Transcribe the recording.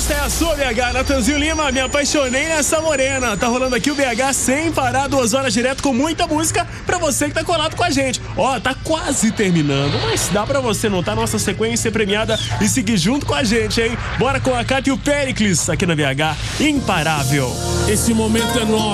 Essa é a sua BH, Natanzinho Lima, me apaixonei nessa morena. Tá rolando aqui o BH sem parar, 2 horas direto com muita música pra você que tá colado com a gente. Ó, tá quase terminando, mas dá pra você notar nossa sequência premiada e seguir junto com a gente, hein? Bora com a Cátia e o Péricles aqui na BH, imparável. Esse momento é nosso.